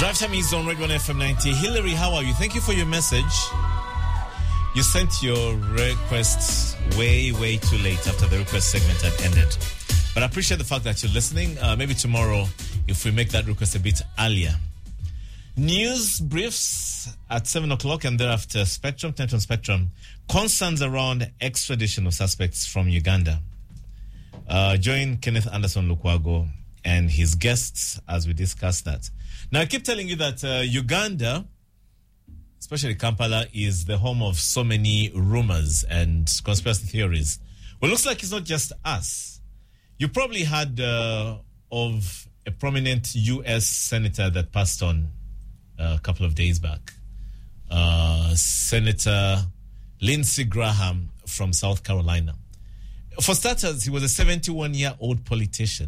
Drive Time is on Radio 1 FM 90. Hillary, how are you? Thank you for your message. You sent your request way too late after the request segment had ended. But I appreciate the fact that you're listening. Maybe tomorrow, if we make that request a bit earlier. News briefs at 7 o'clock and thereafter Spectrum, 10 on Spectrum. Concerns around extradition of suspects from Uganda. Join Kenneth Anderson Lukwago and his guests as we discuss that. Now, I keep telling you that Uganda, especially Kampala, is the home of so many rumors and conspiracy theories. Well, it looks like it's not just us. You probably heard of a prominent U.S. senator that passed on a couple of days back. Senator Lindsey Graham from South Carolina. For starters, he was a 71-year-old politician.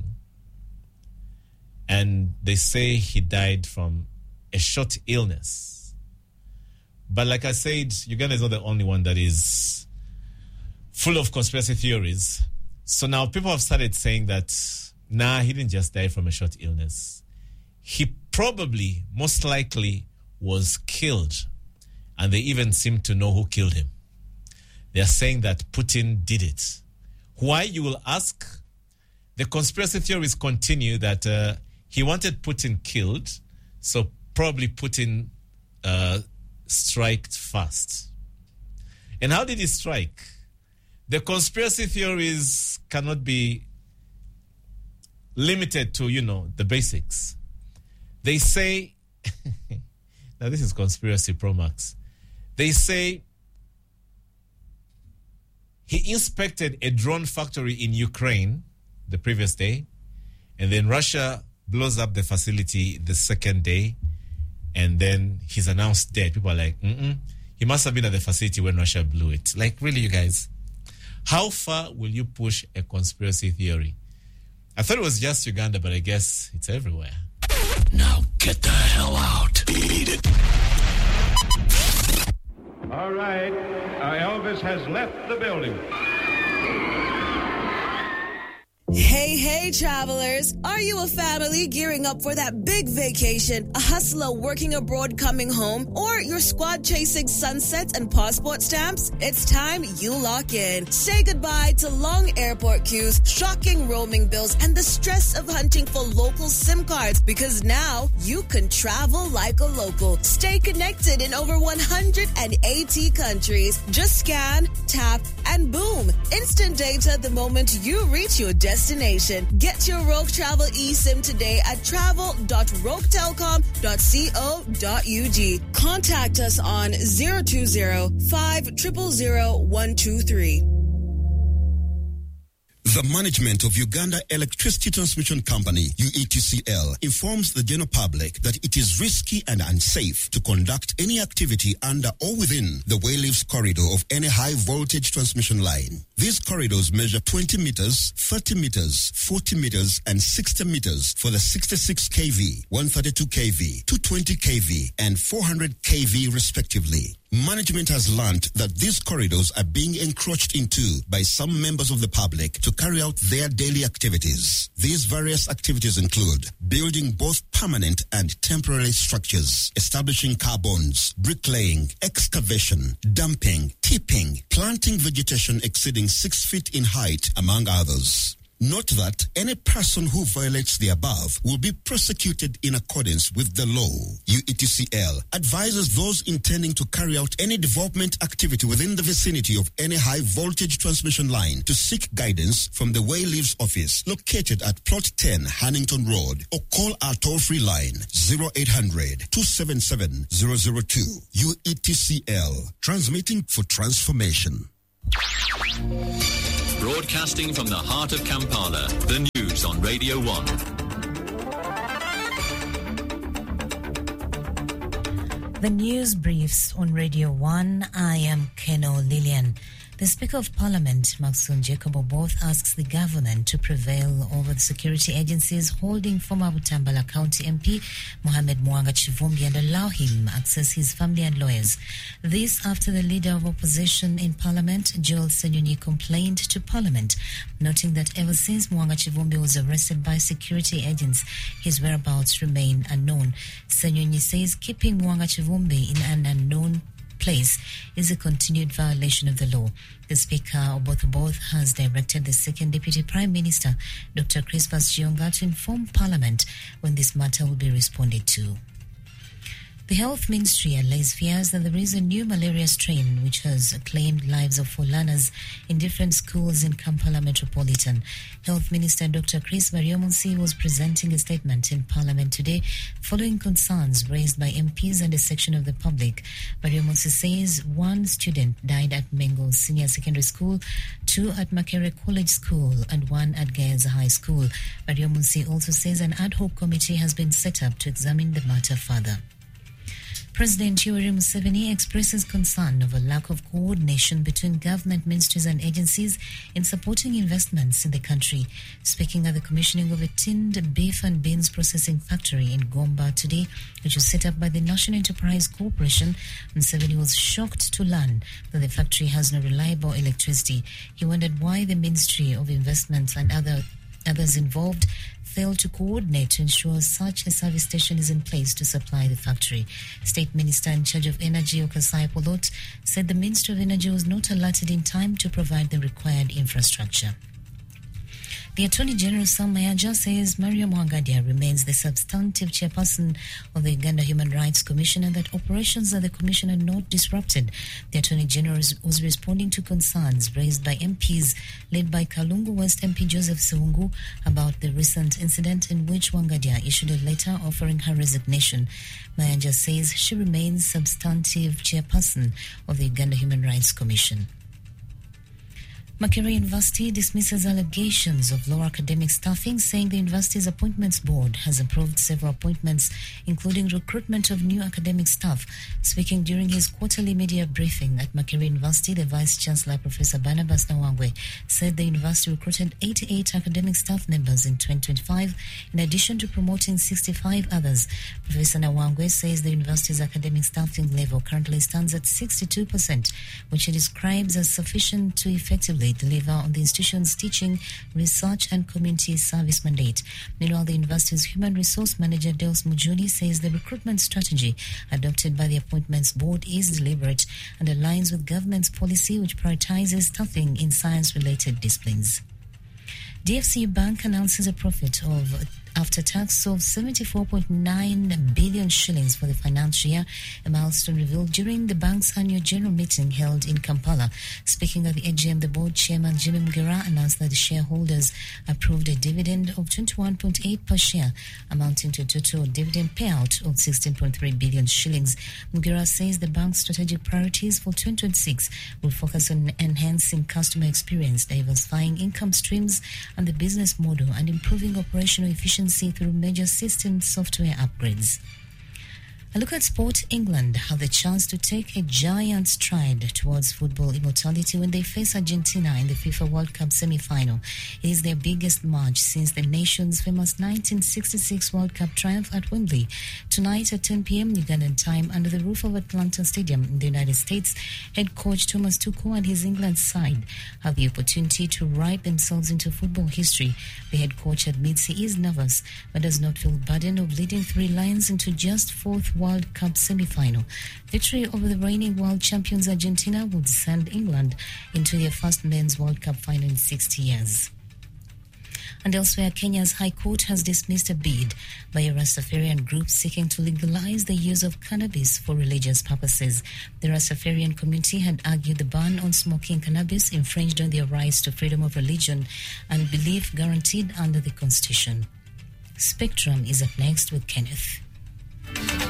And they say he died from a short illness. But like I said, Uganda is not the only one that is full of conspiracy theories. So now people have started saying that, nah, he didn't just die from a short illness. He probably, most likely, was killed. And they even seem to know who killed him. They are saying that Putin did it. Why, you will ask? The conspiracy theories continue that he wanted Putin killed, so probably Putin striked first. And how did he strike? The conspiracy theories cannot be limited to, the basics. They say, now this is conspiracy pro max. They say he inspected a drone factory in Ukraine the previous day, and then Russia blows up the facility the second day, and then he's announced dead. People are like, he must have been at the facility when Russia blew it. Like, really, you guys? How far will you push a conspiracy theory? I thought it was just Uganda, but I guess it's everywhere. Now get the hell out. Beat it. All right. Elvis has left the building. Hey, travelers. Are you a family gearing up for that big vacation, a hustler working abroad coming home, or your squad chasing sunsets and passport stamps? It's time you lock in. Say goodbye to long airport queues, shocking roaming bills, and the stress of hunting for local SIM cards, because now you can travel like a local. Stay connected in over 180 countries. Just scan, tap, and boom. Instant data the moment you reach your destination. Get your Rogue Travel eSIM today at travel.roguetelecom.co.ug. Contact us on 020-500-123. The management of Uganda Electricity Transmission Company, UETCL, informs the general public that it is risky and unsafe to conduct any activity under or within the Wayleaves corridor of any high-voltage transmission line. These corridors measure 20 meters, 30 meters, 40 meters, and 60 meters for the 66 kV, 132 kV, 220 kV, and 400 kV respectively. Management has learned that these corridors are being encroached into by some members of the public to carry out their daily activities. These various activities include building both permanent and temporary structures, establishing car bonds, bricklaying, excavation, dumping, tipping, planting vegetation exceeding 6 feet in height, among others. Note that any person who violates the above will be prosecuted in accordance with the law. UETCL advises those intending to carry out any development activity within the vicinity of any high-voltage transmission line to seek guidance from the Wayleaves office located at Plot 10, Hannington Road, or call our toll-free line 0800-277-002. UETCL, transmitting for transformation. Broadcasting from the heart of Kampala, the news on Radio 1. The news briefs on Radio 1. I am Keno Lillian. The Speaker of Parliament, Maxon Jacob Oboth, asks the government to prevail over the security agencies holding former Butambala County MP Mohamed Mwanga Chivumbi and allow him access his family and lawyers. This after the leader of opposition in Parliament, Joel Senyonyi, complained to Parliament, noting that ever since Mwanga Chivumbi was arrested by security agents, his whereabouts remain unknown. Sanyonyi says keeping Mwanga Chivumbi in an unknown place is a continued violation of the law. The Speaker, Oboth has directed the second Deputy Prime Minister, Dr. Crispus Gionga, to inform Parliament when this matter will be responded to. The Health Ministry allays fears that there is a new malaria strain which has claimed lives of 4 learners in different schools in Kampala Metropolitan. Health Minister Dr. Chris Baryomunsi was presenting a statement in Parliament today following concerns raised by MPs and a section of the public. Baryomunsi says 1 student died at Mengo Senior Secondary School, 2 at Makere College School and 1 at Gayaza High School. Baryomunsi also says an ad hoc committee has been set up to examine the matter further. President Yoweri Museveni expresses concern over lack of coordination between government ministries and agencies in supporting investments in the country. Speaking at the commissioning of a tinned beef and beans processing factory in Gomba today, which was set up by the National Enterprise Corporation, Museveni was shocked to learn that the factory has no reliable electricity. He wondered why the Ministry of Investments and others involved failed to coordinate to ensure such a service station is in place to supply the factory. State Minister in charge of Energy, Okasai Polot, said the Ministry of Energy was not alerted in time to provide the required infrastructure. The Attorney General Sam Mayanja says Mariam Wangadia remains the substantive chairperson of the Uganda Human Rights Commission and that operations at the Commission are not disrupted. The Attorney General was responding to concerns raised by MPs led by Kalungu West MP Joseph Sewungu about the recent incident in which Wangadia issued a letter offering her resignation. Mayanja says she remains substantive chairperson of the Uganda Human Rights Commission. Makerere University dismisses allegations of low academic staffing, saying the university's appointments board has approved several appointments, including recruitment of new academic staff. Speaking during his quarterly media briefing at Makerere University, the Vice-Chancellor, Professor Barnabas Nawangwe, said the university recruited 88 academic staff members in 2025, in addition to promoting 65 others. Professor Nawangwe says the university's academic staffing level currently stands at 62%, which he describes as sufficient to effectively deliver on the institution's teaching, research and community service mandate. Meanwhile, the university's human resource manager, Dels Mujuni, says the recruitment strategy adopted by the appointments board is deliberate and aligns with government's policy which prioritizes staffing in science-related disciplines. DFC Bank announces a profit of after tax of 74.9 billion shillings for the financial year, a milestone revealed during the bank's annual general meeting held in Kampala. Speaking at the AGM, the board chairman Jimmy Mugera announced that the shareholders approved a dividend of 21.8 per share, amounting to a total dividend payout of 16.3 billion shillings. Mugera says the bank's strategic priorities for 2026 will focus on enhancing customer experience, diversifying income streams and the business model, and improving operational efficiency through major system software upgrades. A look at sport. England have the chance to take a giant stride towards football immortality when they face Argentina in the FIFA World Cup semi-final. It is their biggest match since the nation's famous 1966 World Cup triumph at Wembley. Tonight at 10 p.m. Ugandan time, under the roof of Atlanta Stadium in the United States, head coach Thomas Tuchel and his England side have the opportunity to write themselves into football history. The head coach admits he is nervous but does not feel the burden of leading Three Lions into just fourth World Cup semi-final. Victory over the reigning world champions Argentina would send England into their first men's World Cup final in 60 years. And elsewhere, Kenya's High Court has dismissed a bid by a Rastafarian group seeking to legalize the use of cannabis for religious purposes. The Rastafarian community had argued the ban on smoking cannabis infringed on their rights to freedom of religion and belief guaranteed under the Constitution. Spectrum is up next with Kenneth.